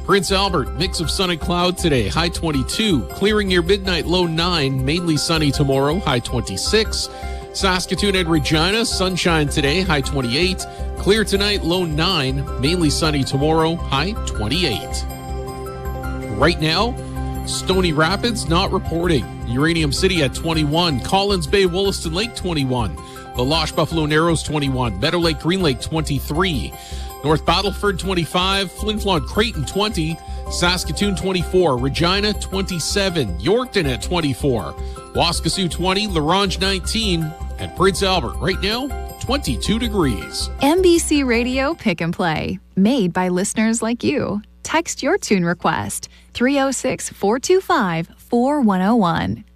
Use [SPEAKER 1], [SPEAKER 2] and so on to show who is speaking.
[SPEAKER 1] Prince Albert, mix of sun and cloud today, high 22. Clearing near midnight, low 9. Mainly sunny tomorrow, high 26. Saskatoon and Regina, sunshine today, high 28. Clear tonight, low 9. Mainly sunny tomorrow, high 28. Right now, Stony Rapids not reporting. Uranium City at 21. Collins Bay, Wollaston Lake 21. The Losh Buffalo Narrows 21. Meadow Lake, Green Lake 23. North Battleford 25. Flin Flon Creighton 20. Saskatoon 24. Regina 27. Yorkton at 24. Waskesiu 20. La Ronge 19. And Prince Albert right now 22 degrees.
[SPEAKER 2] MBC Radio Pick and Play, made by listeners like you. Text your tune request 306-425-4101.